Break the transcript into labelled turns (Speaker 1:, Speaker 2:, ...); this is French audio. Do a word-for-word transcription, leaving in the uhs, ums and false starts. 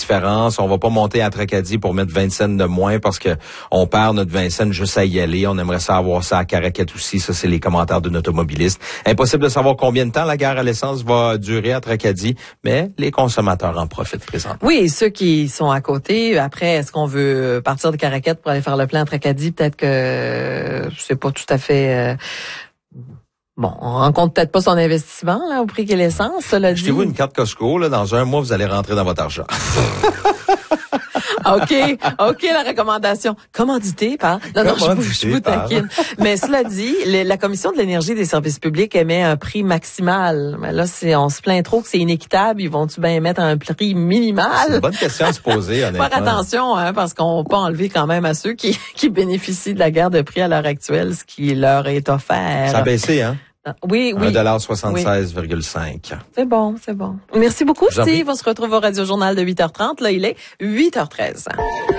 Speaker 1: différence. On va pas monter à Tracadie pour mettre vingt cents de moins parce que on perd notre vingt cents juste à y aller. On aimerait ça avoir ça à Caraquette aussi. Ça, c'est les commentaires d'un automobiliste. Impossible de savoir combien de temps la guerre à l'essence va durer à Tracadie, mais les consommateurs en profitent présentement.
Speaker 2: Oui, et ceux qui sont à côté, après, est-ce qu'on veut partir de Caraquette pour aller faire le plein à Tracadie? Peut-être que c'est pas tout à fait... Euh, bon, on rencontre peut-être pas son investissement là au prix qu'est l'essence, cela dit.
Speaker 1: Achetez-vous une carte Costco, là, dans un mois, vous allez rentrer dans votre argent.
Speaker 2: OK, OK, la recommandation. Commandité par... Non, non, je vous, je vous taquine. Mais cela dit, les, la Commission de l'énergie et des services publics émet un prix maximal. Mais là, c'est, on se plaint trop que c'est inéquitable. Ils vont-tu bien mettre un prix minimal?
Speaker 1: C'est une bonne question à se poser, honnêtement.
Speaker 2: Faire attention, hein, parce qu'on peut enlever quand même à ceux qui, qui bénéficient de la guerre de prix à l'heure actuelle, ce qui leur est offert.
Speaker 1: Ça a baissé, hein?
Speaker 2: Oui, oui.
Speaker 1: un dollar soixante-seize virgule cinq.
Speaker 2: C'est bon, c'est bon. Merci beaucoup, Steve. On se retrouve au Radio Journal de huit heures trente. Là, il est huit heures treize.